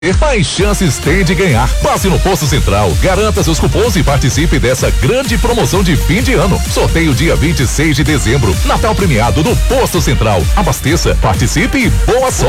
mais chances tem de ganhar. Passe no Posto Central, garanta seus cupons e participe dessa grande promoção de fim de ano. Sorteio dia 26 de dezembro. Natal premiado no Posto Central. Abasteça, participe e boa sorte.